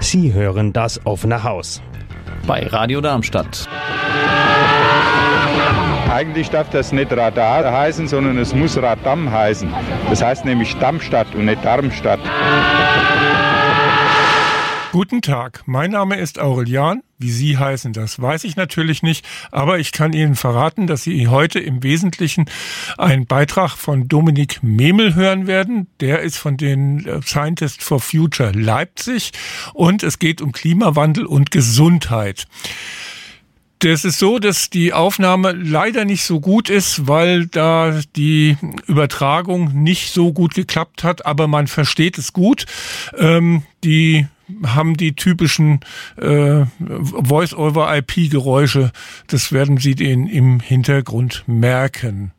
Sie hören das offene Haus. Bei Radio Darmstadt. Eigentlich darf das nicht Radar heißen, sondern es muss Radam heißen. Das heißt nämlich Darmstadt und nicht Darmstadt. Guten Tag, mein Name ist Aurelian. Wie Sie heißen, das weiß ich natürlich nicht, aber ich kann Ihnen verraten, dass Sie heute im Wesentlichen einen Beitrag von Dominik Memel hören werden. Der ist von den Scientists for Future Leipzig und es geht um Klimawandel und Gesundheit. Das ist so, dass die Aufnahme leider nicht so gut ist, weil da die Übertragung nicht so gut geklappt hat, aber man versteht es gut. Die haben die typischen Voice-over-IP-Geräusche, das werden Sie denen im Hintergrund merken.